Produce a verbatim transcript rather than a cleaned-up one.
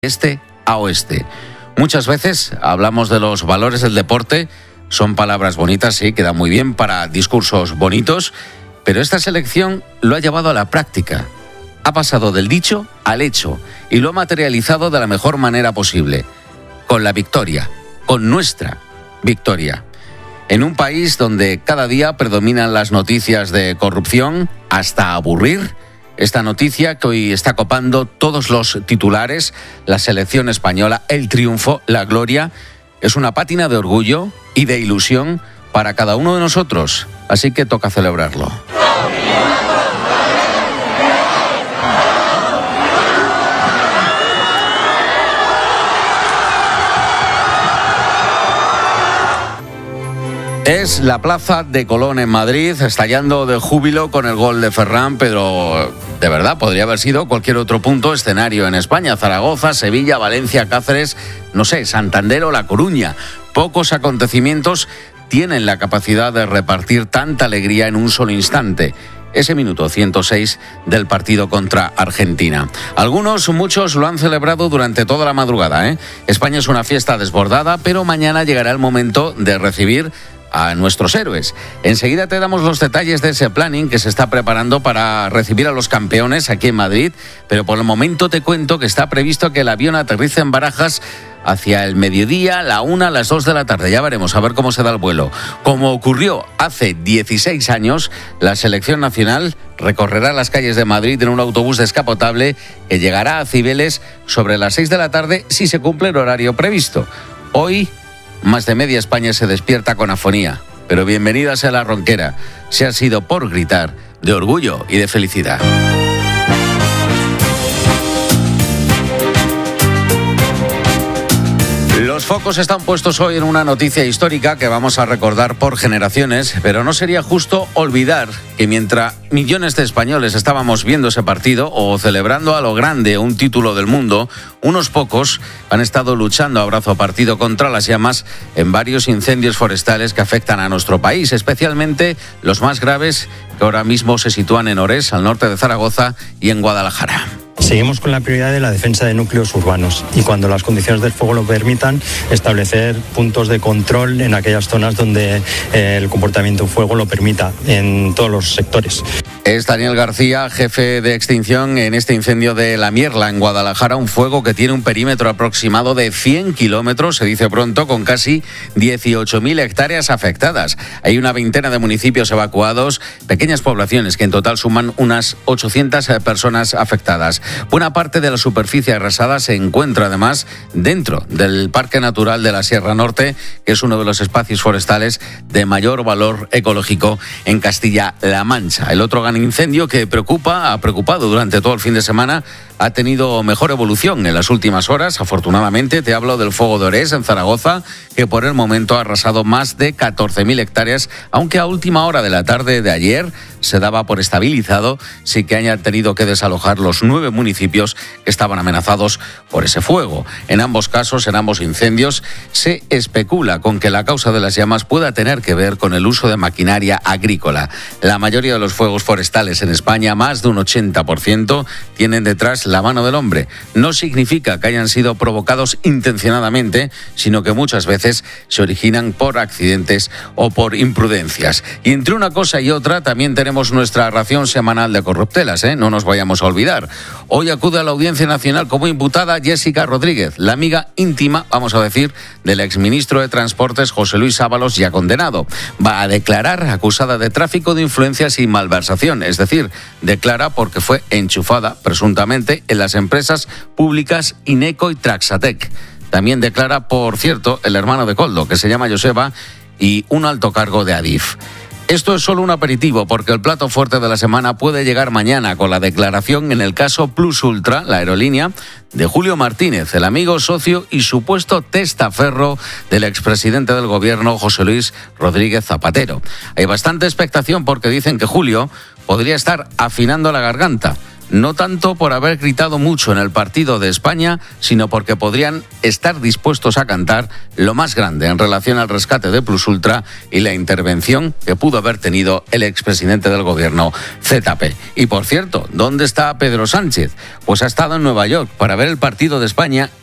este a oeste. Muchas veces hablamos de los valores del deporte, son palabras bonitas, sí, quedan muy bien para discursos bonitos, pero esta selección lo ha llevado a la práctica. Ha pasado del dicho al hecho y lo ha materializado de la mejor manera posible, con la victoria, con nuestra victoria. En un país donde cada día predominan las noticias de corrupción, hasta aburrir, esta noticia que hoy está copando todos los titulares, la selección española, el triunfo, la gloria, es una pátina de orgullo y de ilusión para cada uno de nosotros. Así que toca celebrarlo. Es la plaza de Colón en Madrid, estallando de júbilo con el gol de Ferran, pero de verdad podría haber sido cualquier otro punto escenario en España. Zaragoza, Sevilla, Valencia, Cáceres, no sé, Santander o La Coruña. Pocos acontecimientos tienen la capacidad de repartir tanta alegría en un solo instante. Ese minuto ciento seis del partido contra Argentina. Algunos, muchos, lo han celebrado durante toda la madrugada, ¿eh? España es una fiesta desbordada, pero mañana llegará el momento de recibir a nuestros héroes. Enseguida te damos los detalles de ese planning que se está preparando para recibir a los campeones aquí en Madrid, pero por el momento te cuento que está previsto que el avión aterrice en Barajas hacia el mediodía, la una, las dos de la tarde. Ya veremos a ver cómo se da el vuelo. Como ocurrió hace dieciséis años, la selección nacional recorrerá las calles de Madrid en un autobús descapotable que llegará a Cibeles sobre las seis de la tarde si se cumple el horario previsto. Hoy, más de media España se despierta con afonía, pero bienvenida sea la ronquera. Se ha sido por gritar de orgullo y de felicidad. Los focos están puestos hoy en una noticia histórica que vamos a recordar por generaciones, pero no sería justo olvidar que mientras millones de españoles estábamos viendo ese partido o celebrando a lo grande un título del mundo, unos pocos han estado luchando a brazo partido contra las llamas en varios incendios forestales que afectan a nuestro país, especialmente los más graves que ahora mismo se sitúan en Orés, al norte de Zaragoza, y en Guadalajara. Seguimos con la prioridad de la defensa de núcleos urbanos y, cuando las condiciones del fuego lo permitan, establecer puntos de control en aquellas zonas donde eh, el comportamiento de fuego lo permita, en todos los sectores. Es Daniel García, jefe de extinción en este incendio de La Mierla, en Guadalajara, un fuego que tiene un perímetro aproximado de cien kilómetros, se dice pronto, con casi dieciocho mil hectáreas afectadas. Hay una veintena de municipios evacuados, pequeñas poblaciones que en total suman unas ochocientas personas afectadas. Buena parte de la superficie arrasada se encuentra además dentro del Parque Natural de la Sierra Norte, que es uno de los espacios forestales de mayor valor ecológico en Castilla-La Mancha. El otro gran incendio que preocupa, ha preocupado durante todo el fin de semana, ha tenido mejor evolución en las últimas horas. Afortunadamente, te hablo del fuego de Orés, en Zaragoza, que por el momento ha arrasado más de catorce mil hectáreas, aunque a última hora de la tarde de ayer se daba por estabilizado, sí que hayan tenido que desalojar los nueve municipios que estaban amenazados por ese fuego. En ambos casos, en ambos incendios, se especula con que la causa de las llamas pueda tener que ver con el uso de maquinaria agrícola. La mayoría de los fuegos forestales en España, más de un ochenta por ciento, tienen detrás la mano del hombre. No significa que hayan sido provocados intencionadamente, sino que muchas veces se originan por accidentes o por imprudencias. Y entre una cosa y otra también tenemos nuestra ración semanal de corruptelas, ¿eh? No nos vayamos a olvidar. Hoy acude a la Audiencia Nacional como imputada Jessica Rodríguez, la amiga íntima, vamos a decir, del exministro de Transportes José Luis Ábalos, ya condenado. Va a declarar acusada de tráfico de influencias y malversación, es decir, declara porque fue enchufada, presuntamente, en las empresas públicas Ineco y Traxatec. También declara, por cierto, el hermano de Koldo, que se llama Joseba, y un alto cargo de Adif. Esto es solo un aperitivo, porque el plato fuerte de la semana puede llegar mañana con la declaración en el caso Plus Ultra, la aerolínea, de Julio Martínez, el amigo, socio y supuesto testaferro del expresidente del gobierno, José Luis Rodríguez Zapatero. Hay bastante expectación porque dicen que Julio podría estar afinando la garganta. no tanto por haber gritado mucho en el partido de España, sino porque podrían estar dispuestos a cantar lo más grande en relación al rescate de Plus Ultra y la intervención que pudo haber tenido el expresidente del gobierno, Z P. Y por cierto, ¿dónde está Pedro Sánchez? Pues ha estado en Nueva York para ver el partido de España